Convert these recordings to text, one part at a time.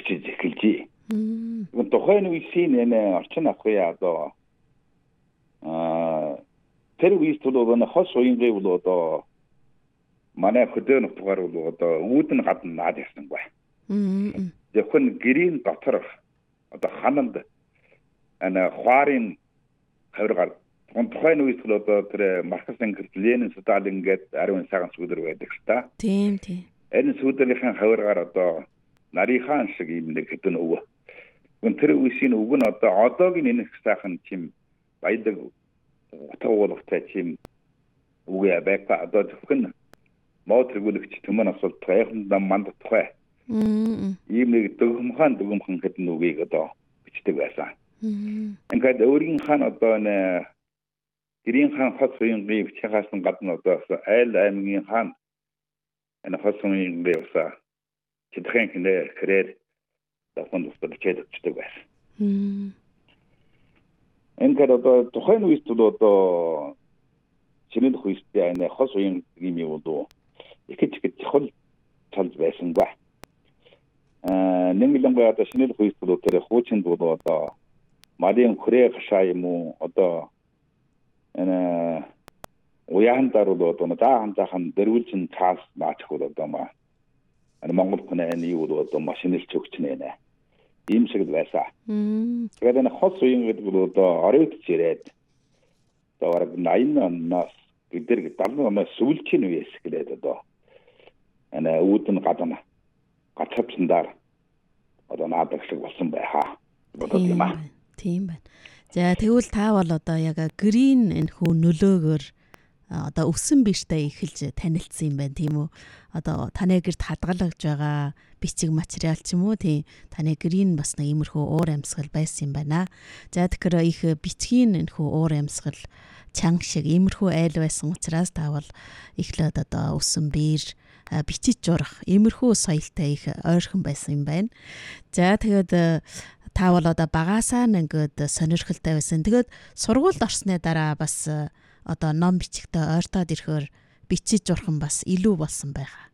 бичиж эхэлжээ. Тухайн үеийн орчин ахуйа одоо тэр үеийн төлөвлөгөө хос уянгийн бол одоо манай хөдөө нутгаар бол одоо үүдэн гадна наад ясан бай. Зөвхөн гэрийн дотор одоо хананд хуарын хавиргаар тухайн үед л одоо тэр Маркс Энгельс, Ленин, Сталин гээд ариун цагаан сүлэр байдаг л та. Тийм. Энэ сүлэрийн хавиргаар одоо нарийнхаан шиг юм нэг хэдэн өвөө. Тэр үеийн үг нь одоо одоогийн энэ сайхан чим баядаг утгуулгатай чим үгүй байга одоо зөвхөн мод регулэгч төмөн асуулт хайханд манд тухай. Ийм нэг дөгмхан хэдэн үгийг одоо бичдэг байсан. Ингээд өөрийн хаан одоо нэ гэрийн хаан хос уянгийн бичгээс гадна одоо айл аймгийн хаан энэ хос уянгийн байсаа чидхэн хинэ хэрэг давхан устдад чийдэг байсан. Ингээд одоо тухайн үед л одоо чиний хүстэй энэ хос уянгийн юм уу их чухал тал байсан ба. Нэмэлэнгүй одоо шинэ хүсэл тэр хуучин бол одоо Марийн хүрээ гашаа юм уу одоо энэ уяан даруул одоо дахан дэрүүлчин цаас наачих бол одоо маа Монгол хүн юу бол одоо машинэл чөгч нэ. Ийм шиг байсан. Тэгээд энэ хос уян гэдэг бол одоо оройдч ирээд одоо 80 оноос бид 70 оноос сүүлчийн үеэс гэлээд одоо энэ үүдэн гадна гацхапсандар одоо наадаг шиг болсон байхаа. Тийм байна. За тэгвэл та бол одоо яг грин энэ хүү нөлөөгөөр одоо өвсөн биштэй эхэлж танилцсан юм байна тийм үү? Одоо таны гэрт хадгалж байгаа бичиг материал ч юм уу тийм таны грин бас нэг иймэрхүү уур амьсгал байсан юм байна. За тэгэхээр их бичгийн энэ хүү уур амьсгал чанга шиг иймэрхүү айл байсан учраас та бол эхлээд одоо өвсөн бир бичиж журах иймэрхүү соёлтой их ойрхон байсан юм байна. За тэгээд та бол одоо багасаа ингээд сонирхолтой байсан. Тэгээд сургуульд орсны дараа бас одоо ном бичгтээ ойртоод ирэхээр бичиж журхан бас илүү болсон байгаа.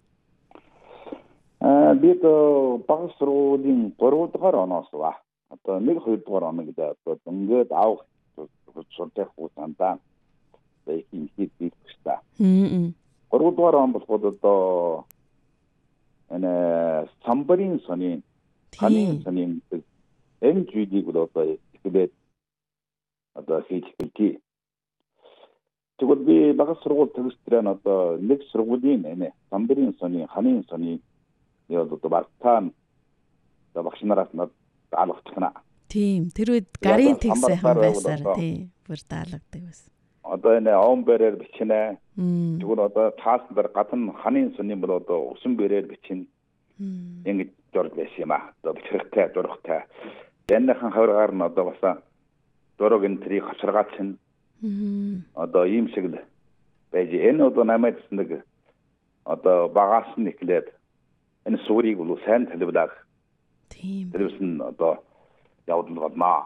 Бид баг сургуулийн 3 дугаар оноос ба одоо 1-2 дугаар оног гэдэг одоо ингээд авах суртах хугацаанд их юм хийх та. 3 дугаар он болоход одоо энэ самбарын сони ханийн сони MGD бол одоо ихлээд одоо хийж хэлтий. Тэгвэл би баг сургууль төгсдрэн одоо нэг сургуулийн энэ самбарын сони ханийн сони яг одоо багтаан одоо багш нараас над алгацгана. Тийм тэр үед гарын тэг сайхан байсаар тийм бүр даалгадаг байсан. Одоо энэ он бэрээр бичнэ. Тэгвэл одоо таасан дээр гадна ханийн сони бол одоо усан бэрээр бичнэ. Ингэж дурд байсан юм аа. Одоо бичрэхтэй дурхтай. Яннахан хавргаар нь одоо бас дураг энэ трийг хавчраач нь одоо ийм шиг л байж энэ одоо намайд нэг одоо багаас нь эхлээд энэ суурийг бол сайн талбайлах. Тийм. Тэрсэн одоо явдал болноо.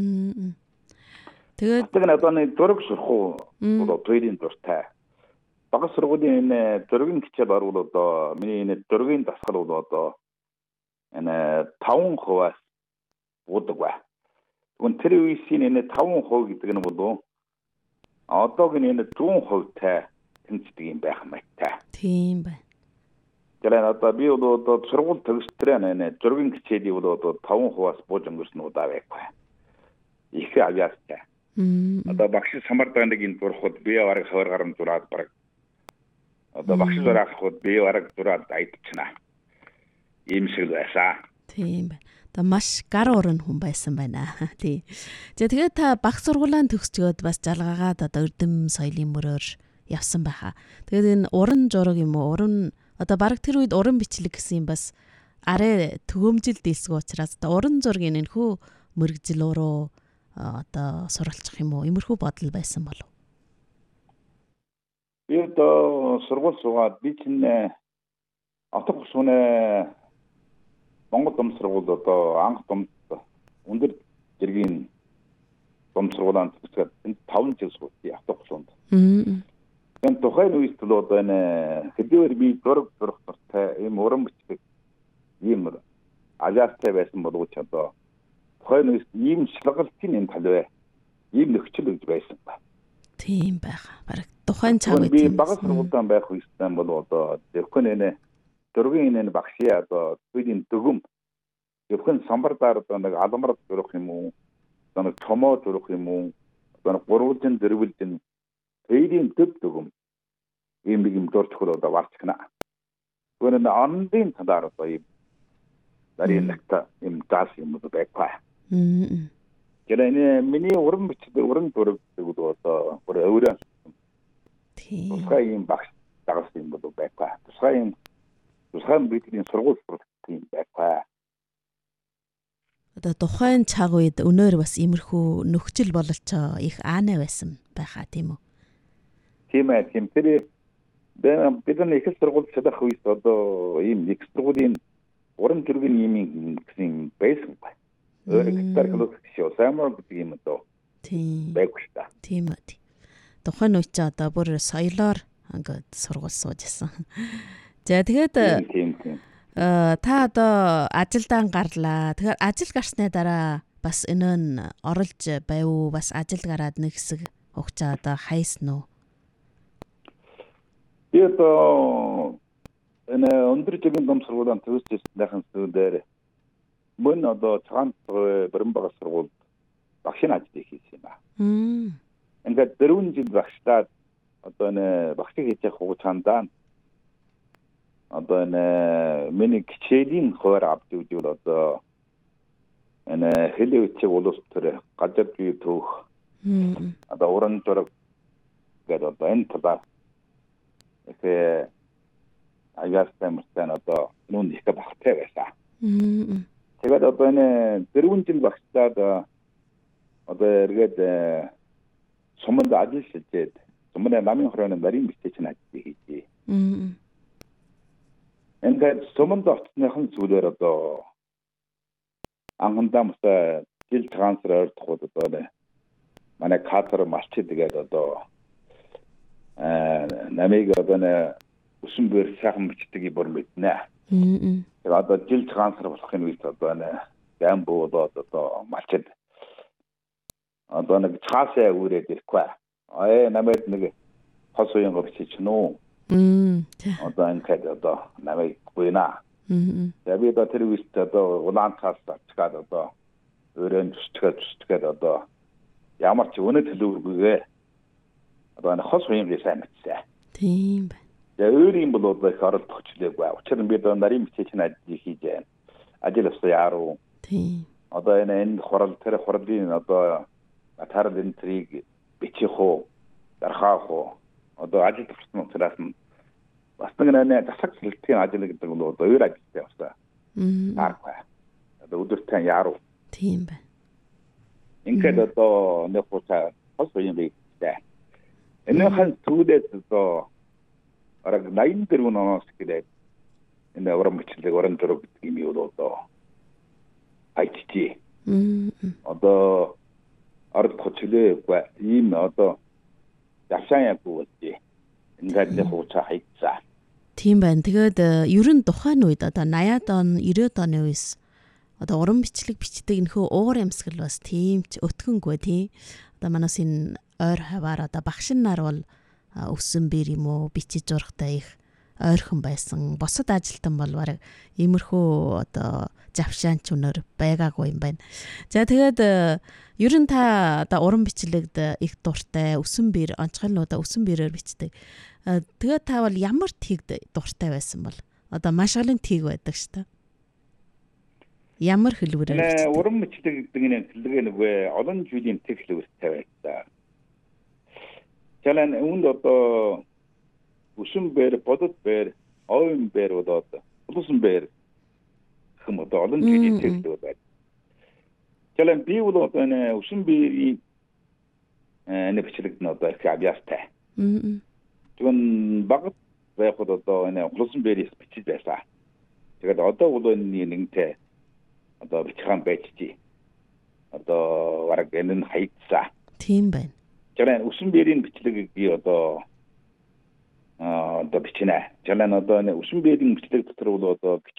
Тэгээд одоо нэг дураг сурах уу хоёрын дуртай. Баг сургуулийн энэ дургийн хичээл орвол одоо миний энэ дургийн дасгал бол одоо энэ 5% уудаг ба. Тэгвэл тэр үеийн энэ 5% гэдэг нь бол одоогийн энэ 100% тай тэнцдэг юм байх мэт. Тийм байна. Тэгэхээр одоо би бол одоо сургууль төгсдрээ энэ дургийн хичээлийг бол одоо 5%-аас бууж өнгөрсөн удаа байхгүй. Их авьяастай. Одоо багш самардаг нэг энэ дурхад би бараг хойр гарan зураад бараг одоо багш зурахад би бараг зураад айдчихна. Ийм шиг байсан. Тийм байна. Одоо маш гар уран хүн байсан байна. Тий. За тэгээд та баг сургуулаа төгсчөөд бас жалгаагаад одоо эрдэм соёлын мөрөөр явсан байхаа. Тэгээд энэ уран жураг юм уу? Уран одоо баг тэр үед уран бичлэг гэсэн юм бас арай төгөөмжил дийлсгүй учраас одоо уран зургийн энэ хүү мөргжил уруу одоо суралцах юм уу? Иймэрхүү бодол байсан болов? Би одоо сургууль суугаад би чинь атга усны Монгол дом сургууль одоо анх дом өндөр зэргийн дом сургуулийн төгсгөөд 5 жил суусан атга уснд. Энэ тухайн үед л одоо энэ хэдийгээр би дуртай ийм уран бичлэг ийм ажаартай байсан боловч одоо тухайн үед ийм шалгалтын энэ тал бай. Ийм нөхцөл гэж байсан ба. Тийм байгаа. Бараг тухайн цаг үед би багц сургуультай байх үедээ бол одоо зөвхөн энэ дөрвийн энэ багшийн одоо бидний дөгөм зөвхөн самбардаар одоо нэг алмар зурх юм уу? Одоо нэг томоо зурх юм уу? Одоо нэг гурвалжин дөрвөлжин тэрийн төв дөгөм ийм дурчхол одоо варчгна. Гүн энэ андын талаар одоо ийм дарийлахта ийм даас юм уу байхаа. Гэрэний миний уран бичдэг уран зураг гэдэг одоо өөрөө тусгай юм багш дагас юм бол байхаа. Тусгай бидний сургууль сургалтын байхаа. Одоо тухайн цаг үед өнөөр бас иймэрхүү нөхцөл бололцоо их аанаа байсан байхаа тийм үү? Тийм ээ. Тэр бидний их сургууль чадах үед одоо ийм их сургуулийн уран зургийн юм гэсэн байсан бай. Гитар клуб шүү. Самар гэдэг юм доо. Тийм. Байггүй шүү. Тийм үү. Тухайн үед ч одоо бүр соёлоор ингээд сургууль сууж исэн. За тэгээд та одоо ажилдаа гарлаа. Тэгэхээр ажил гарсны дараа бас энэ нь оролж байв уу? Бас ажил гараад нэг хэсэг хугацаа одоо хайсан уу? Би одоо энэ өндөр жигийн ном сургуулийн төвчсөн зүйлээр мөн одоо цагаан баримт баг сургуульд багшийн ажлыг хийсэн юм ба. Ингээд 4 жил багшлаад одоо энэ багшиг хийх хугацаанд одоо энэ миний хичээлийн хуваар авч үзвэл одоо энэ хэлээ үчиг улс төр газар бие төөх одоо уран зураг гэдэг одоо энэ талаар ихэ аяастай мөртэн одоо нүн их багтай байсан. Тэгээд одоо энэ 4 жил багшлаад одоо эргээд суманд ажил шилжээд сумын намын хорооны нарийн бичээчний ажил хийжээ. Ингээд суманд очсныхан зүйлээр одоо анхандаа мөсө жил трансфер ойртоход одоо манай кадр малчид тэгээд одоо намыг одоо өсөнбөр сайхан бичдэг бүр мэднэ. Тэгээд одоо жил трансфер болохын үед одоо гамбо одоо малчид одоо нэг цаасаа үрээд ирэхгүй. Намайг нэг хос уянга бичиж нөө. Одоо ингээд одоо намайг гуйна. Тэгээд би одоо тэр үед одоо улаан цаас цацгаад одоо өрөөнд зүсгээд одоо ямар ч өнө төлөвлөгөөгээ одоо хос уянга сайн мэдсэн. Тийм байна. Тэгээд өөрийн бол одоо их оролдох хүчлээгүй. Учир нь би одоо нарийн бичээчний ажил хийж байна. Ажил өсөө яруу. Тийм. Одоо энэ тэр хурлын одоо атар энтриг бичих уу, дарахаа уу. Одоо ажил төвчсөн учраас бас нэг засаг хэлтийн ажил гэдэг нь одоо өөр ажилтай басаа. Тааргүй. Одоо өдөртөө яруу. Тийм байна. Ингээд одоо нэг хуцаа хос юм бийтэй. Энэ хан түүдээс одоо араг 84 оноос гээд энэ уран бичлэг уран зураг гэдэг юм юу одоо айтчи. Одоо оролдох хүчлээгүй ийм одоо явшаан яггүй болжээ. Ингээд нэг хуцаа хайцаа. Тийм байна. Тэгээд ер нь тухайн үед одоо 80-аад он 90-аад оны үеэс одоо уран бичлэг бичдэг нөхөө уур амьсгал бас тийм ч өтгөнгүй тий. Одоо манаас энэ ойр хаваар одоо багшин нар бол өссөн бэр юм уу бичиж зурхтай их ойрхон байсан. Босод ажилтан бол бараг иймэрхүү одоо завшаанч өнөр байгаагүй юм байна. За тэгээд ер нь та одоо уран бичлэгд их дуртай өсөн бэр онцгойлнуудаа өсөн бэрээр бичдэг. Тэгээд та бол ямар тэгд дуртай байсан бол одоо маш олон тэг байдаг шүү дээ. Ямар хэлбэрээр бичдэг? Уран бичлэг гэдэг нь хэллэгээ нөгөө олон жилийн тэг хэлбэртэй байдаг. Жалан үүнд одоо өсөн бэр, бодод бэр, ойн бэр одоо улсын бэр хэм одоо олон жилийн тэг хэлбэр байдаг. Жалан би бол одоо энэ өсөн бэрийн энэ бичлэгт нь одоо их авьяастай. Тэгвэл багт байхад одоо энэ улсын бэрийг бичиж байсан. Тэгээд одоо бол энэ нэгтэй одоо бичхан байжжээ. Одоо бараг энэ хайцсан. Тийм байна. Жалан өсөн бэрийн бичлэгийг би одоо бичнэ. Жалан одоо энэ өсөн бэрийн бичлэг дотор бол одоо